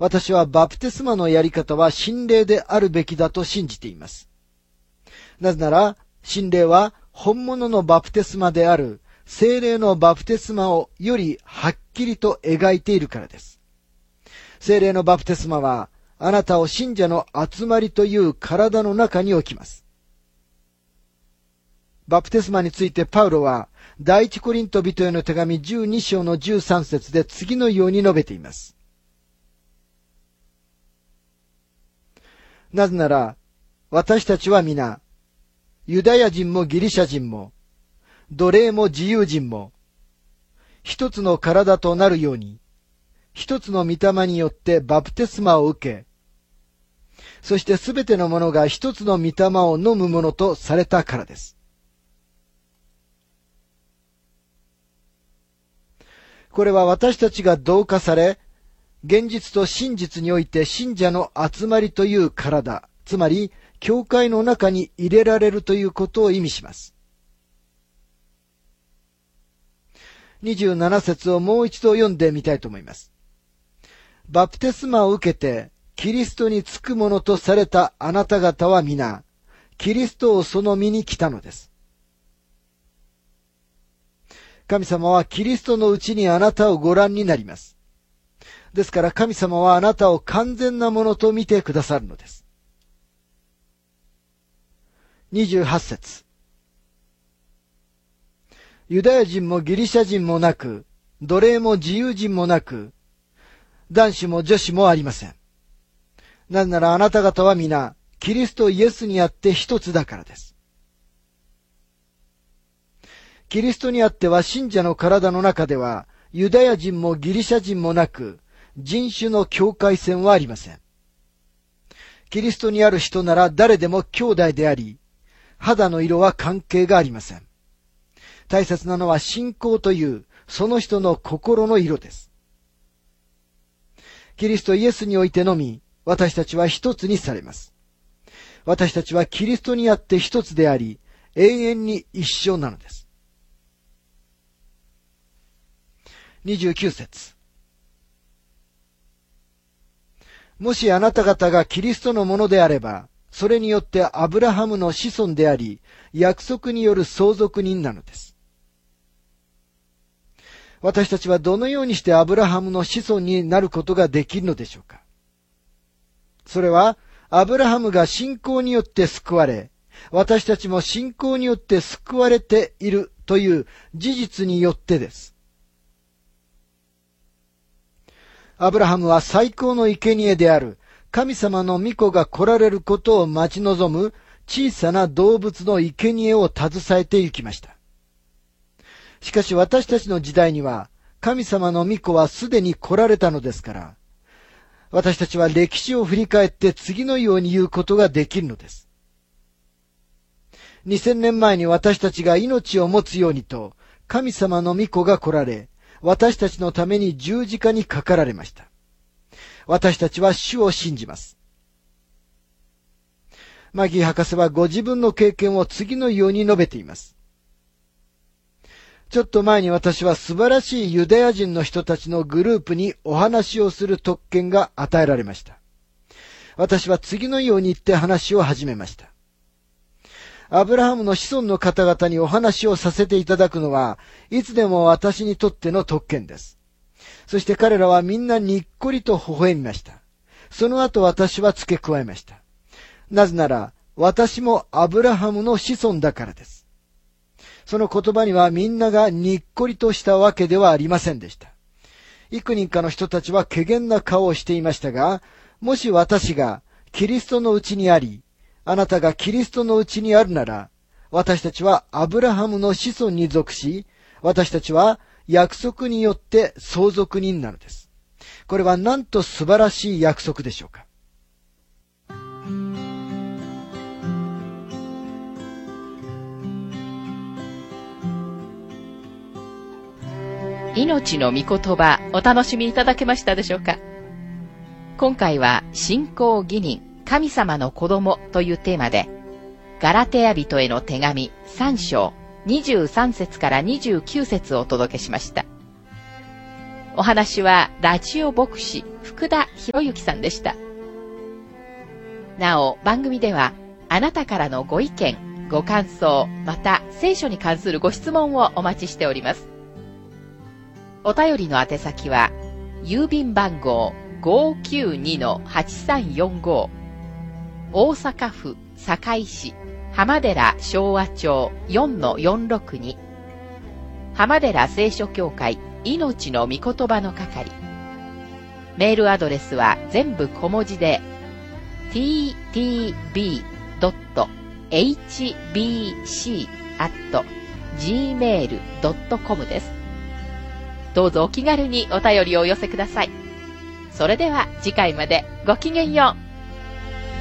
私はバプテスマのやり方は神霊であるべきだと信じています。なぜなら、神霊は本物のバプテスマである聖霊のバプテスマをよりはっきりと描いているからです。聖霊のバプテスマは、あなたを信者の集まりという体の中に置きます。バプテスマについてパウロは、第一コリント人への手紙12章の13節で次のように述べています。なぜなら、私たちは皆、ユダヤ人もギリシャ人も、奴隷も自由人も、一つの体となるように、一つの御霊によってバプテスマを受け、そしてすべてのものが一つの御霊を飲むものとされたからです。これは私たちが同化され、現実と真実において信者の集まりという体、つまり教会の中に入れられるということを意味します。27節をもう一度読んでみたいと思います。バプテスマを受けてキリストにつくものとされたあなた方は皆、キリストをその身に来たのです。神様はキリストのうちにあなたをご覧になります。ですから神様はあなたを完全なものと見てくださるのです。28節。ユダヤ人もギリシャ人もなく、奴隷も自由人もなく、男子も女子もありません。なぜならあなた方は皆、キリストイエスにあって一つだからです。キリストにあっては信者の体の中では、ユダヤ人もギリシャ人もなく、人種の境界線はありません。キリストにある人なら誰でも兄弟であり、肌の色は関係がありません。大切なのは信仰というその人の心の色です。キリストイエスにおいてのみ、私たちは一つにされます。私たちはキリストにあって一つであり、永遠に一緒なのです。29節。もしあなた方がキリストのものであれば、それによってアブラハムの子孫であり、約束による相続人なのです。私たちはどのようにしてアブラハムの子孫になることができるのでしょうか。それは、アブラハムが信仰によって救われ、私たちも信仰によって救われているという事実によってです。アブラハムは最高の生贄である神様の御子が来られることを待ち望む小さな動物の生贄を携えて行きました。しかし私たちの時代には神様の御子はすでに来られたのですから、私たちは歴史を振り返って次のように言うことができるのです。2000年前に私たちが命を持つようにと神様の御子が来られ、私たちのために十字架にかかられました。私たちは主を信じます。マギー博士はご自分の経験を次のように述べています。ちょっと前に私は素晴らしいユダヤ人の人たちのグループにお話をする特権が与えられました。私は次のように言って話を始めました。アブラハムの子孫の方々にお話をさせていただくのはいつでも私にとっての特権です。そして彼らはみんなにっこりと微笑みました。その後私は付け加えました。なぜなら私もアブラハムの子孫だからです。その言葉にはみんながにっこりとしたわけではありませんでした。幾人かの人たちは怪げな顔をしていましたが、もし私がキリストのうちにあり、あなたがキリストのうちにあるなら、私たちはアブラハムの子孫に属し、私たちは約束によって相続人なのです。これはなんと素晴らしい約束でしょうか。 命の御言葉、お楽しみいただけましたでしょうか。今回は信仰義人、神様の子供というテーマで、ガラテヤ人への手紙3章23節から29節をお届けしました。 お話はラジオ牧師福田博之さんでした。なお、番組ではあなたからのご意見、ご感想、また聖書に関するご質問をお待ちしております。お便りの宛先は、郵便番号 592-8345 大阪府堺市浜寺昭和町 4-462 浜寺聖書協会命の御言葉の係。メールアドレスは全部小文字で ttb.hbc@gmail.com です。どうぞお気軽にお便りをお寄せください。それでは次回までごきげんよう。